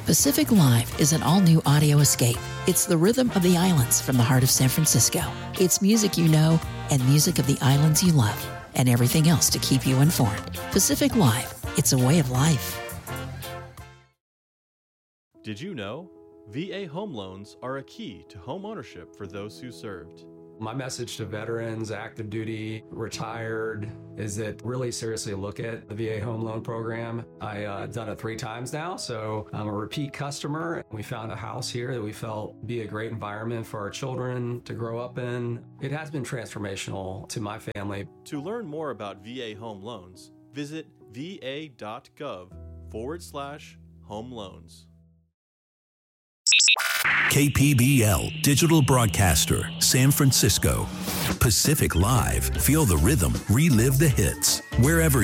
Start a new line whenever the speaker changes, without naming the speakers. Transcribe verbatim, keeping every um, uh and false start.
Pacific Live is an all-new audio escape. It's the rhythm of the islands from the heart of San Francisco. It's music you know and music of the islands you love, and everything else to keep you informed. Pacific Live, it's a way of life.
Did you know? V A home loans are a key to home ownership for those who served.
My message to veterans, active duty, retired, is that really seriously look at the V A home loan program. I've uh, done it three times now, so I'm a repeat customer. We found a house here that we felt would be a great environment for our children to grow up in. It has been transformational to my family.
To learn more about V A home loans, visit va.gov forward slash home loans.
K P B L Digital Broadcaster, San Francisco. Pacific Live. Feel the rhythm. Relive the hits. Wherever